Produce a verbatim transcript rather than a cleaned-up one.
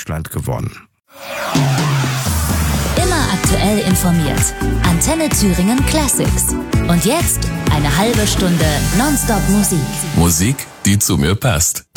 Deutschland gewonnen. Immer aktuell informiert. Antenne Thüringen Classics. Und jetzt eine halbe Stunde Nonstop Musik. Musik, die zu mir passt.